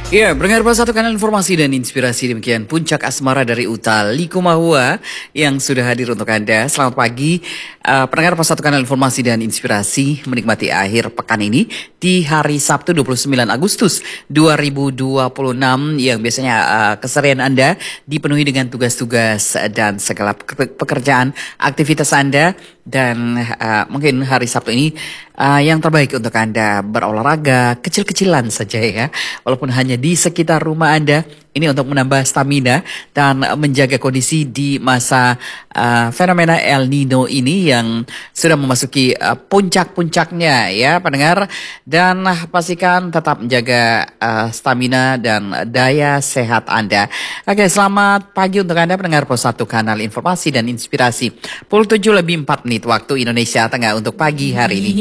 Ya, pendengar satu kanal informasi dan inspirasi demikian Puncak Asmara dari Uta Likumahua yang sudah hadir untuk Anda. Selamat pagi, pendengar satu kanal informasi dan inspirasi menikmati akhir pekan ini di hari Sabtu 29 Agustus 2026 yang biasanya keseharian Anda dipenuhi dengan tugas-tugas dan segala pekerjaan aktivitas Anda dan mungkin hari Sabtu ini yang terbaik untuk Anda berolahraga kecil-kecilan saja ya, walaupun hanya di sekitar rumah Anda. Ini untuk menambah stamina dan menjaga kondisi di masa fenomena El Nino ini yang sudah memasuki puncak-puncaknya ya pendengar. Dan pastikan tetap menjaga stamina dan daya sehat Anda. Oke, selamat pagi untuk Anda pendengar satu kanal informasi dan inspirasi. Pukul 7 lebih 4 menit waktu Indonesia Tengah untuk pagi hari ini.